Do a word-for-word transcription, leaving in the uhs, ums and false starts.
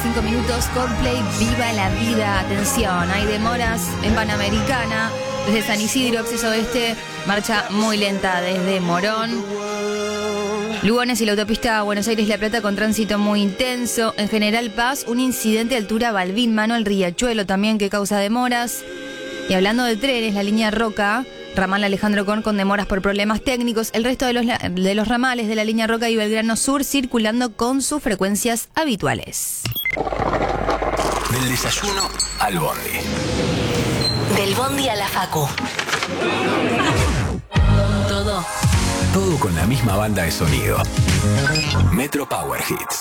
cinco minutos. Coldplay, Viva la Vida. Atención, hay demoras en Panamericana. Desde San Isidro, acceso oeste, marcha muy lenta desde Morón. Lugones y la autopista Buenos Aires-La Plata con tránsito muy intenso. En General Paz, un incidente a altura Balbín, Manuel Riachuelo también que causa demoras. Y hablando de trenes, la línea Roca, ramal Alejandro Korn con demoras por problemas técnicos. El resto de los, de los ramales de la línea Roca y Belgrano Sur circulando con sus frecuencias habituales. Del desayuno al bondi. Del bondi a la facu. Todo. Todo con la misma banda de sonido. Metro Power Hits.